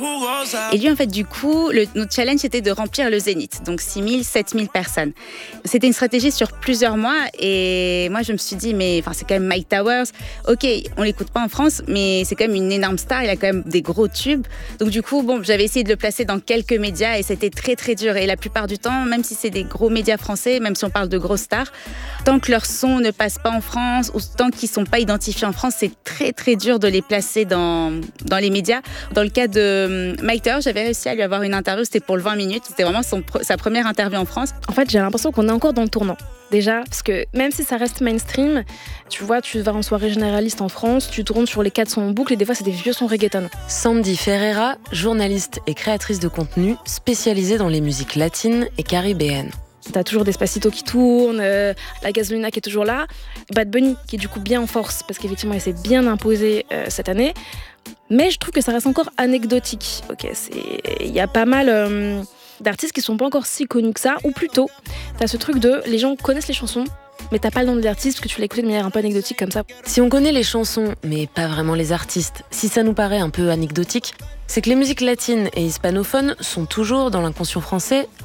Et lui, en fait, du coup, notre challenge, c'était de remplir le Zénith. Donc 6 000, 7 000 personnes. C'était une stratégie sur plusieurs mois. Et moi, je me suis dit, mais c'est quand même Mike Towers. OK, on l'écoute pas en France, mais c'est quand même une énorme star. Il a quand même des gros tubes. Donc du coup, j'avais essayé de le placer dans quelques médias et c'était très, très dur. Et la plupart du temps, même si c'est des gros médias français, même si on parle de grosses stars, tant que leur son ne passe pas en France ou tant qu'ils sont pas identifiés en France, c'est très, très dur de les placer dans les médias. Dans le cas de Mike Towers, j'avais réussi à lui avoir une interview, c'était pour le 20 minutes, c'était vraiment sa première interview en France. En fait, j'ai l'impression qu'on est encore dans le tournant. Déjà, parce que même si ça reste mainstream, tu vois, tu vas en soirée généraliste en France, tu tournes sur les 4 sons en boucle et des fois c'est des vieux sons reggaeton. Sandy Ferreira, journaliste et créatrice de contenu spécialisée dans les musiques latines et caribéennes. T'as toujours Despacito qui tourne, la Gasolina qui est toujours là, Bad Bunny qui est du coup bien en force parce qu'effectivement il s'est bien imposé cette année. Mais je trouve que ça reste encore anecdotique. Il y a pas mal d'artistes qui sont pas encore si connus que ça, ou plutôt, t'as ce truc de les gens connaissent les chansons, mais t'as pas le nom de l'artiste parce que tu l'as écouté de manière un peu anecdotique comme ça. Si on connaît les chansons, mais pas vraiment les artistes, si ça nous paraît un peu anecdotique, c'est que les musiques latines et hispanophones sont toujours dans l'inconscient français